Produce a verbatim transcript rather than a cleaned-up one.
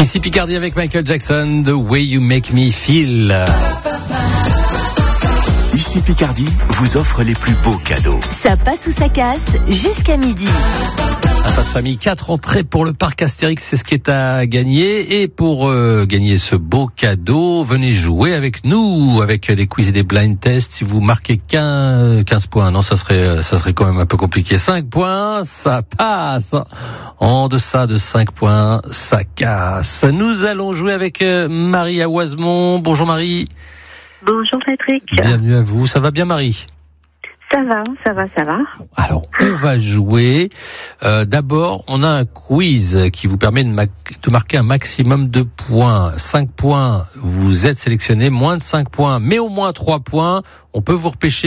Ici Picardie avec Michael Jackson, The Way You Make Me Feel. Ici Picardie vous offre les plus beaux cadeaux. Ça passe ou ça casse jusqu'à midi. Un passe-famille, quatre entrées pour le parc Astérix, c'est ce qui est à gagner. Et pour euh, gagner ce beau cadeau, venez jouer avec nous, avec des quiz et des blind tests. Si vous marquez quinze, quinze points, non, ça serait, ça serait quand même un peu compliqué. cinq points, ça passe. En deçà de cinq points, ça casse. Nous allons jouer avec euh, Marie à Oisemont. Bonjour Marie. Bonjour Patrick. Bienvenue à vous. Ça va bien Marie ? Ça va, ça va, ça va. Alors, on va jouer. Euh, d'abord, on a un quiz qui vous permet de, ma- de marquer un maximum de points. cinq points, vous êtes sélectionné. Moins de cinq points, mais au moins trois points, on peut vous repêcher.